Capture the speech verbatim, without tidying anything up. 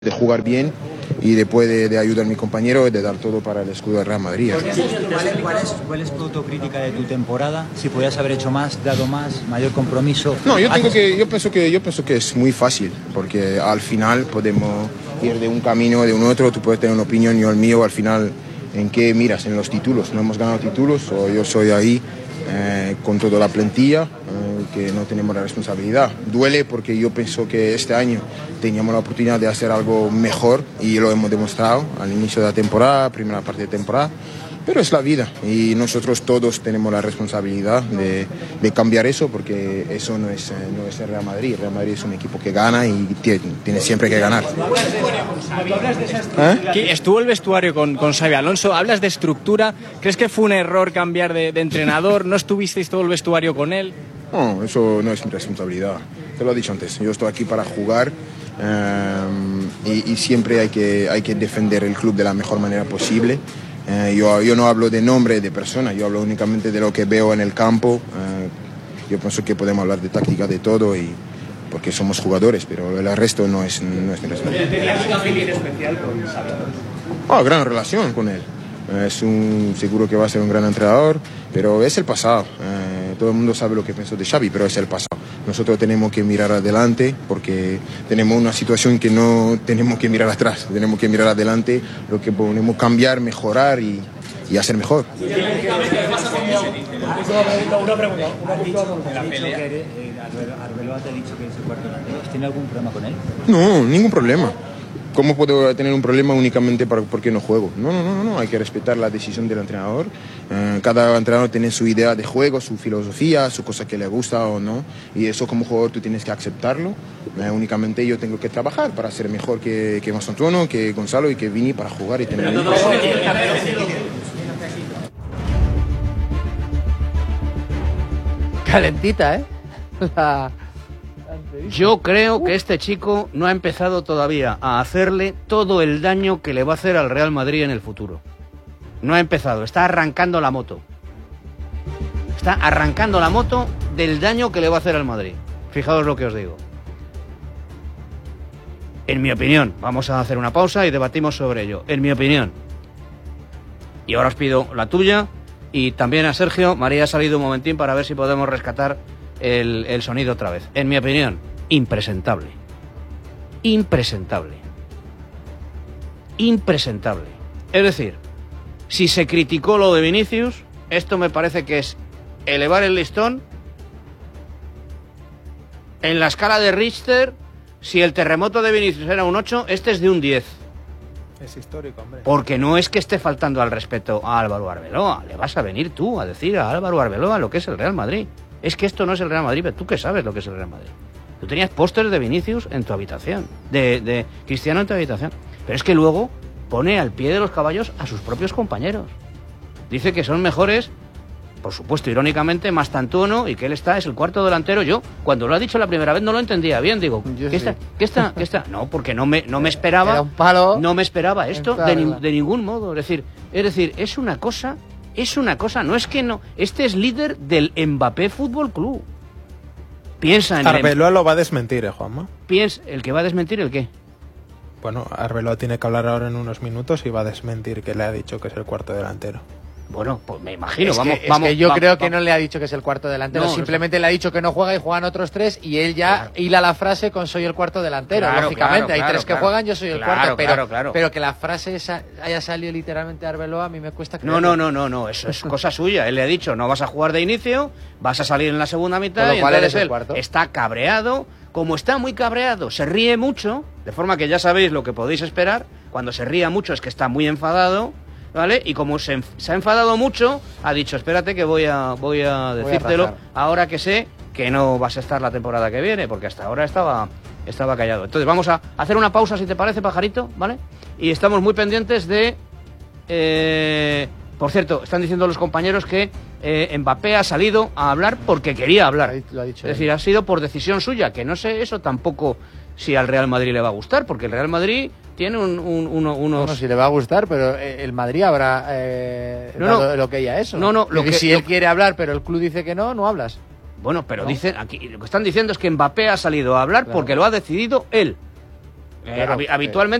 de jugar bien y después de, de ayudar a mi compañero y de dar todo para el escudo del Real Madrid. ¿Cuál es, ¿Cuál es tu autocrítica de tu temporada? Si podías haber hecho más, dado más, mayor compromiso. No, yo tengo que, yo pienso que, yo pienso que es muy fácil, porque al final podemos ir de un camino de un otro. Tú puedes tener una opinión, yo el mío. Al final, ¿en qué miras? En los títulos. No hemos ganado títulos, o yo soy ahí eh, con toda la plantilla, eh, que no tenemos la responsabilidad. Duele porque yo pienso que este año teníamos la oportunidad de hacer algo mejor y lo hemos demostrado al inicio de la temporada, primera parte de temporada, pero es la vida y nosotros todos tenemos la responsabilidad de, de cambiar eso, porque eso no es, no es el Real Madrid. El Real Madrid es un equipo que gana y tiene, tiene siempre que ganar. ¿Eh? Estuvo el vestuario con, con Xabi Alonso, hablas de estructura, ¿crees que fue un error cambiar de, de entrenador? ¿No estuvisteis todo el vestuario con él? No, eso no es mi responsabilidad, te lo he dicho antes, yo estoy aquí para jugar. Um, y, y siempre hay que, hay que defender el club de la mejor manera posible. Uh, yo, yo no hablo de nombre de persona, yo hablo únicamente de lo que veo en el campo. Uh, yo pienso que podemos hablar de táctica, de todo, y, porque somos jugadores, pero el resto no es, no es mi responsabilidad. ¿Tenías una feeling especial con Xabi Alonso? Oh, gran relación con él. Uh, es un, seguro que va a ser un gran entrenador, pero es el pasado. Uh, todo el mundo sabe lo que pienso de Xavi, pero es el pasado. Nosotros tenemos que mirar adelante porque tenemos una situación que no tenemos que mirar atrás, tenemos que mirar adelante, lo que podemos cambiar, mejorar y, y hacer mejor. Una pregunta. Arbeloa te ha dicho que es el cuarto delantero. ¿Tiene algún problema con él? No, ningún problema. ¿Cómo puedo tener un problema únicamente para, porque no juego? No, no, no, no, hay que respetar la decisión del entrenador. Uh, cada entrenador tiene su idea de juego, su filosofía, su cosa que le gusta o no, y eso como jugador tú tienes que aceptarlo. Uh, únicamente yo tengo que trabajar para ser mejor que, que Mastantuono, que Gonzalo y que Vini para jugar y tener... Calentita, ¿eh? La... Yo creo que este chico no ha empezado todavía a hacerle todo el daño que le va a hacer al Real Madrid en el futuro. No ha empezado, está arrancando la moto. Está arrancando la moto del daño que le va a hacer al Madrid. Fijaos lo que os digo. En mi opinión, vamos a hacer una pausa y debatimos sobre ello. En mi opinión. Y ahora os pido la tuya y también a Sergio. María ha salido un momentín para ver si podemos rescatar el, el sonido otra vez. En mi opinión, impresentable. Impresentable. Impresentable. Es decir, si se criticó lo de Vinicius, esto me parece que es elevar el listón. En la escala de Richter, si el terremoto de Vinicius era un ocho, este es de un diez. Es histórico, hombre. Porque no es que esté faltando al respeto a Álvaro Arbeloa. Le vas a venir tú a decir a Álvaro Arbeloa lo que es el Real Madrid. Es que esto no es el Real Madrid, pero tú que sabes lo que es el Real Madrid. Tú tenías pósters de Vinicius en tu habitación, de, de Cristiano en tu habitación. Pero es que luego pone al pie de los caballos a sus propios compañeros. Dice que son mejores, por supuesto, irónicamente, Mastantuono, y que él está, es el cuarto delantero. Yo, cuando lo ha dicho la primera vez, no lo entendía bien. Digo, Yo ¿qué sí. está? ¿Qué está? ¿Qué está? No, porque no me, no me esperaba. Era un palo. No me esperaba esto Claro, de, ni- claro. de ningún modo. Es decir, es decir, es una cosa, es una cosa. No es que no. Este es líder del Mbappé Fútbol Club. Piensa en el, Arbeloa lo va a desmentir, ¿eh, Juanma? piensa, ¿el que va a desmentir el qué? Bueno, Arbeloa tiene que hablar ahora en unos minutos y va a desmentir que le ha dicho que es el cuarto delantero. Bueno, pues me imagino. Es vamos, que, es vamos, que yo va- creo va- que no le ha dicho que es el cuarto delantero, No, simplemente le ha dicho que no juega y juegan otros tres y él ya Claro. hila la frase con soy el cuarto delantero. Claro, Lógicamente, claro, hay claro, tres que claro. juegan, yo soy el Claro, cuarto, pero, claro, claro. pero que la frase esa haya salido literalmente de Arbeloa a mí me cuesta creerlo. No, no, no, no, no, eso es cosa suya. Él le ha dicho, no vas a jugar de inicio, vas a salir en la segunda mitad, Con lo y cual entonces eres el él cuarto. está cabreado. Como está muy cabreado, se ríe mucho, de forma que ya sabéis lo que podéis esperar. Cuando se ría mucho es que está muy enfadado, ¿vale? Y como se, enf- se ha enfadado mucho, ha dicho, espérate que voy a, voy a Voy a decírtelo rajar. ahora que sé que no vas a estar la temporada que viene, porque hasta ahora estaba, estaba callado. Entonces vamos a hacer una pausa, si te parece, pajarito, ¿vale? Y estamos muy pendientes de... Eh, por cierto, están diciendo los compañeros que eh, Mbappé ha salido a hablar porque quería hablar. Lo ha dicho Es él. decir, ha sido por decisión suya, que no sé eso tampoco si al Real Madrid le va a gustar, porque el Real Madrid tiene un, un- uno- unos... Bueno, si le va a gustar, pero eh, el Madrid habrá eh, No, dado no. lo que ella eso. No, no, lo Y que- si lo- él quiere hablar, pero el club dice que no, no hablas. Bueno, pero No. dicen aquí, lo que están diciendo es que Mbappé ha salido a hablar Claro. porque lo ha decidido él. Eh, Claro, habi- eh, habitualmente